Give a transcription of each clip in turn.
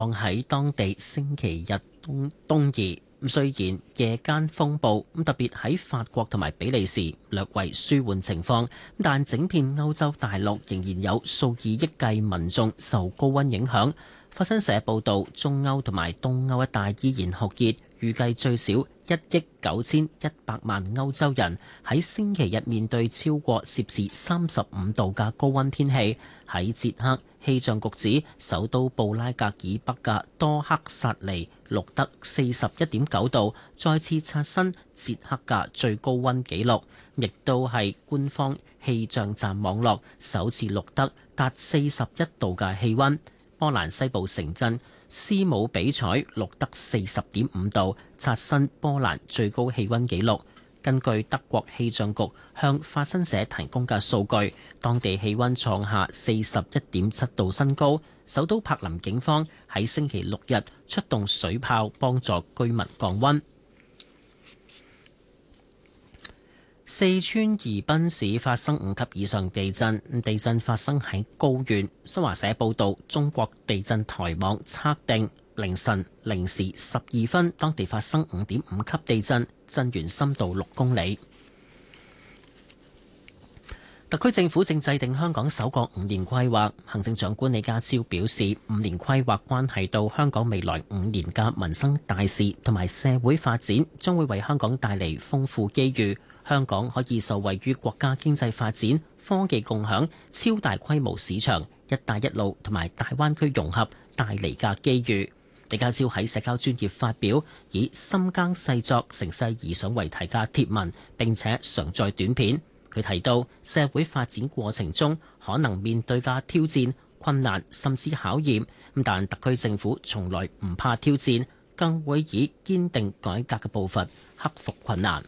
喺當地星期日東移。雖然夜間風暴特別喺法國同埋比利時略為舒緩情況，但整片歐洲大陸仍然有數以億計民眾受高溫影響。法新社報導，中歐同埋東歐一帶依然酷熱，預計最少1億9100萬歐洲人喺星期日面對超過攝氏35度嘅高溫天氣。喺捷克，氣象局指首都布拉格以北嘅多克薩尼錄得41.9度，再次刷新捷克嘅最高溫紀錄，亦都係官方氣象站網絡首次錄得達41度嘅氣溫。波蘭西部城鎮斯姆比采錄得40.5度，刷新波蘭最高氣溫紀錄。根據德國氣象局向法新社提供嘅數據，當地氣溫創下41.7度新高。首都柏林警方喺星期六日出動水炮幫助居民降溫。四川宜賓市發生5級以上地震，地震發生喺高原。新華社報導，中國地震台網測定凌晨零時12分，當地發生5.5級地震，震源深度6公里。特區政府正制定香港首個5年規劃，行政長官李家超表示，5年規劃關係到香港未來5年嘅民生大事同埋社會發展，將會為香港帶嚟豐富機遇。香港可以受惠於國家經濟發展、科技共享、超大規模市場、一帶一路同埋大灣區融合帶嚟嘅機遇。李家超喺社交專頁發表以深耕細作、乘勢而上為題嘅貼文，並且常載短片。佢提到社會發展過程中可能面對嘅挑戰、困難甚至考驗，但特區政府從來唔怕挑戰，更會以堅定改革嘅步伐克服困難。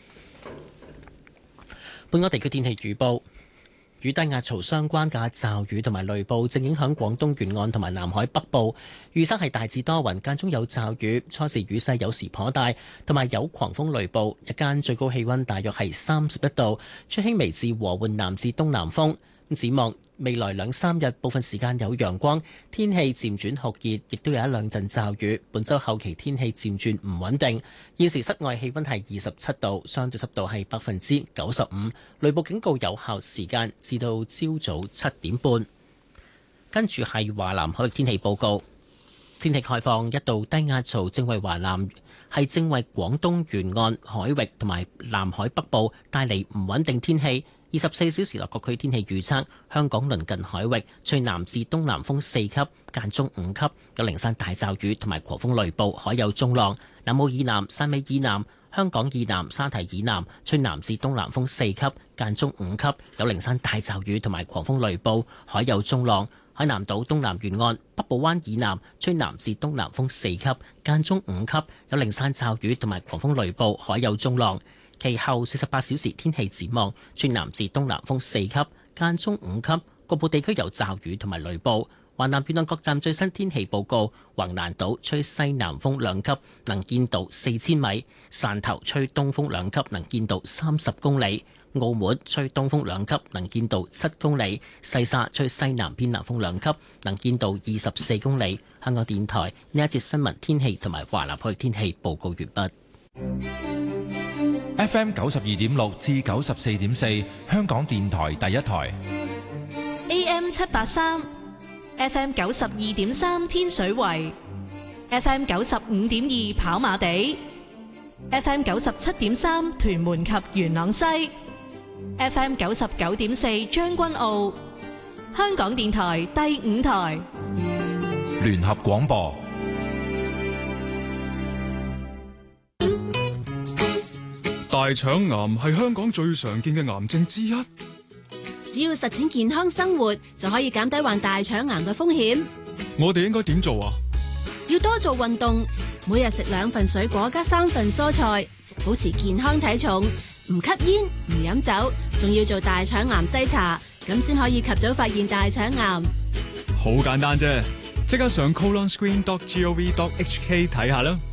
本港地區天氣預報，與低壓槽相關嘅驟雨同埋雷暴正影響廣東沿岸同埋南海北部，預測係大致多雲，間中有驟雨，初時雨勢有時頗大，同埋有狂風雷暴。日間最高氣溫大約係31度，吹輕微至和緩南至東南風。展望未來2-3日，部分時間有陽光，天氣漸轉酷熱，亦都有一兩陣驟雨。本週後期天氣漸轉唔穩定。現時室外氣溫係27度，相對濕度係95%，雷暴警告有效時間至到朝早7點半。跟住係華南海域天氣報告，天氣概況，一道低壓槽正為正為廣東沿岸海域同埋南海北部帶嚟唔穩定天氣。24小時內各區天氣預測：香港鄰近海域吹南至東南風4級，間中5級，有零散大驟雨同埋狂風雷暴，海有中浪。南澳以南、汕尾以南、香港以南、沙堤以南吹南至東南風4級，間中5級，有零散大驟雨同埋狂風雷暴，海有中浪。海南島東南沿岸、北部灣以南吹南至東南風4級，間中5級，有零散驟雨同埋狂風雷暴，海有中浪。其後48小時天氣展望，吹南至東南風4級，間中5級，局部地區有驟雨同埋雷暴。華南沿岸各站最新天氣報告：橫瀾島吹西南風2級，能見度4000米；汕頭吹東風2級，能見度30公里；澳門吹東風2級，能見度7公里；西沙吹西南偏南風2級，能見度24公里。香港電台呢一節新聞天氣同埋華南區天氣報告完畢。 FM 92.6至94.4，香港電台第一台。 AM 783 FM 92.3天水圍 FM 95.2跑馬地 FM 97.3屯門及元朗西 FM 99.4將軍澳。香港電台第五台聯合廣播。 大腸癌係香港最常見嘅癌症之一。 只要實踐健康生活，就可以減低患大腸癌嘅風險。 我哋應該點做啊？ 要多做運動，每日食2份水果加3份蔬菜，保持健康體重，唔吸煙唔飲酒，仲要做大腸癌篩查，咁先可以及早發現大腸癌。 好簡單啫，即刻上 colonscreen.gov.hk 睇下啦。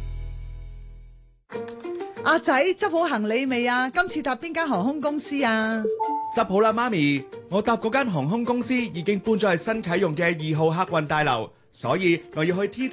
阿仔，執好行李未啊？今次搭邊間航空公司啊？ 執好啦，媽咪，我搭嗰間航空公司已經搬咗去新啟用嘅2號客運大樓， 所以我要去 T2